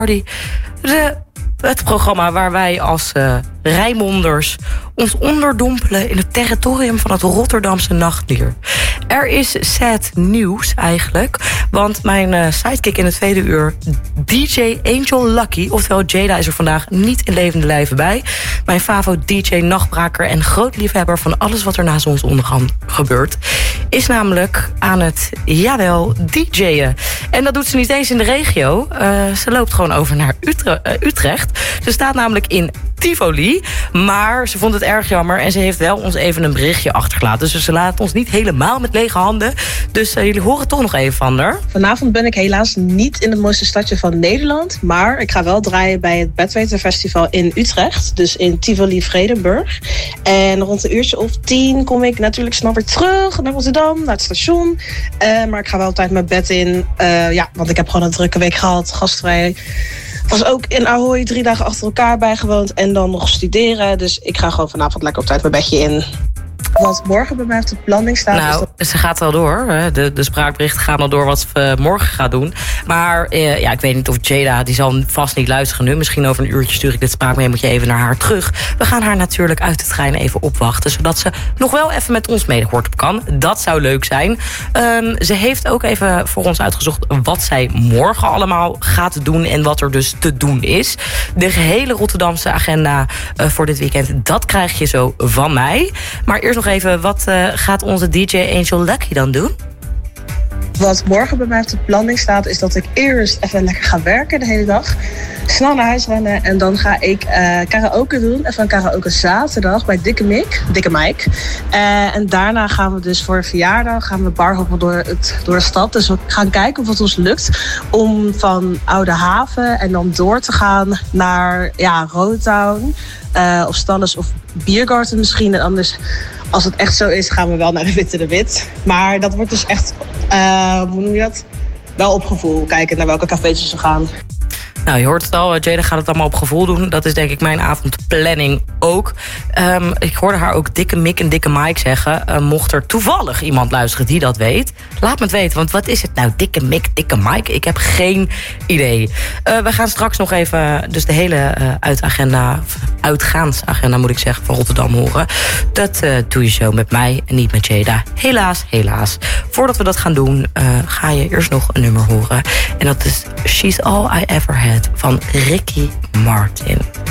Het programma waar wij als Rijnmonders ons onderdompelen in het territorium van het Rotterdamse nachtdier. Er is sad nieuws eigenlijk, want mijn sidekick in het tweede uur, DJ Angel Lucky, oftewel Jada, is er vandaag niet in levende lijven bij. Mijn favo DJ nachtbraker en groot liefhebber van alles wat er na zonsondergang gebeurt, is namelijk aan het, DJ'en. En dat doet ze niet eens in de regio. Ze loopt gewoon over naar Utrecht. Ze staat namelijk in Tivoli, maar ze vond het erg jammer en ze heeft wel ons even een berichtje achtergelaten. Dus ze laat ons niet helemaal met lege handen. Dus jullie horen toch nog even van haar. Vanavond ben ik helaas niet in het mooiste stadje van Nederland, maar ik ga wel draaien bij het Bedweten Festival in Utrecht, dus in Tivoli Vredenburg. En rond een uurtje of 10 kom ik natuurlijk snel weer terug naar Rotterdam, naar het station. Maar ik ga wel op tijd mijn bed in, want ik heb gewoon een drukke week gehad, gastvrij. Was ook in Ahoy 3 dagen achter elkaar bijgewoond en dan nog studeren. Dus ik ga gewoon vanavond lekker op tijd mijn bedje in. Wat morgen bij mij op de planning staat... Nou, ze gaat wel door. De spraakberichten gaan al door wat ze morgen gaat doen. Maar ik weet niet of Jada, die zal vast niet luisteren nu. Misschien over een uurtje stuur ik dit spraak mee, moet je even naar haar terug. We gaan haar natuurlijk uit de trein even opwachten, zodat ze nog wel even met ons meegehoord op kan. Dat zou leuk zijn. Ze heeft ook even voor ons uitgezocht wat zij morgen allemaal gaat doen en wat er dus te doen is. De gehele Rotterdamse agenda voor dit weekend, dat krijg je zo van mij. Maar eerst nog even, wat gaat onze DJ Angel Lucky dan doen? Wat morgen bij mij op de planning staat, is dat ik eerst even lekker ga werken de hele dag. Snel naar huis rennen en dan ga ik karaoke doen. Even een karaoke zaterdag bij Dikke Mike. En daarna gaan we dus voor een verjaardag barhoppen door de stad. Dus we gaan kijken of het ons lukt om van Oude Haven en dan door te gaan naar Roadtown. Of Stalles of Biergarten misschien. En anders, als het echt zo is, gaan we wel naar de Witte de Wit. Maar dat wordt dus echt, hoe noem je dat? Wel op gevoel, kijken naar welke cafeetjes we gaan. Nou, je hoort het al, Jada gaat het allemaal op gevoel doen. Dat is denk ik mijn avondplanning ook. Ik hoorde haar ook Dikke Mick en Dikke Mike zeggen. Mocht er toevallig iemand luisteren die dat weet, laat me het weten. Want wat is het nou, Dikke Mick, Dikke Mike? Ik heb geen idee. We gaan straks nog even dus de hele uitgaansagenda moet ik zeggen, van Rotterdam horen. Dat doe je zo met mij en niet met Jada. Helaas. Voordat we dat gaan doen, ga je eerst nog een nummer horen. En dat is She's All I Ever Had van Ricky Martin.